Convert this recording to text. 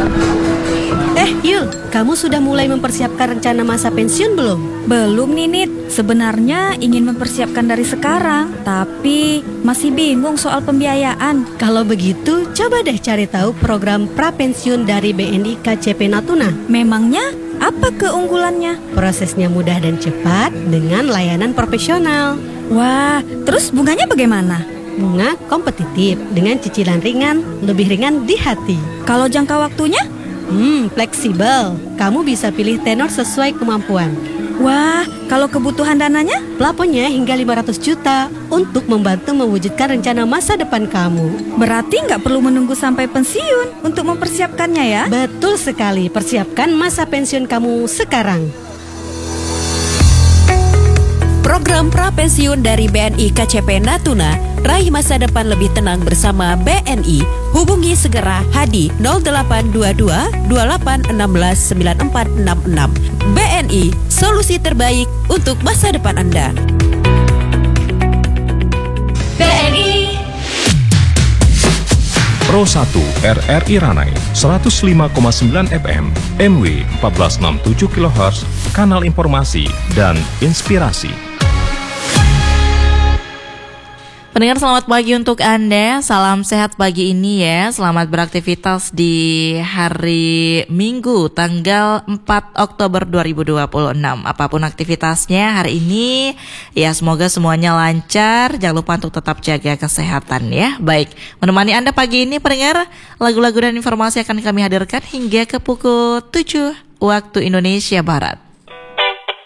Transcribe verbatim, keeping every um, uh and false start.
Eh, Yul, kamu sudah mulai mempersiapkan rencana masa pensiun belum? Belum nih, Nit. Sebenarnya ingin mempersiapkan dari sekarang, tapi masih bingung soal pembiayaan. Kalau begitu, coba deh cari tahu program prapensiun dari B N I K C P Natuna. Memangnya apa keunggulannya? Prosesnya mudah dan cepat dengan layanan profesional. Wah, terus bunganya bagaimana? Bunga kompetitif dengan cicilan ringan, lebih ringan di hati. Kalau jangka waktunya? Hmm, fleksibel. Kamu bisa pilih tenor sesuai kemampuan. Wah, kalau kebutuhan dananya? Plafonnya hingga lima ratus juta untuk membantu mewujudkan rencana masa depan kamu. Berarti nggak perlu menunggu sampai pensiun untuk mempersiapkannya ya? Betul sekali, persiapkan masa pensiun kamu sekarang. Program prapensiun dari B N I K C P Natuna, raih masa depan lebih tenang bersama B N I. Hubungi segera Hadi nol delapan dua dua dua delapan satu enam sembilan empat enam enam. B N I, solusi terbaik untuk masa depan Anda. B N I Pro satu R R I Ranai seratus lima koma sembilan F M, M W empat belas enam puluh tujuh kilohertz, kanal informasi dan inspirasi. Pendengar, selamat pagi untuk Anda. Salam sehat pagi ini ya. Selamat beraktivitas di hari Minggu tanggal empat Oktober dua ribu dua puluh enam. Apapun aktivitasnya hari ini, ya semoga semuanya lancar. Jangan lupa untuk tetap jaga kesehatan ya. Baik, menemani Anda pagi ini pendengar, lagu-lagu dan informasi akan kami hadirkan hingga ke pukul tujuh waktu Indonesia Barat.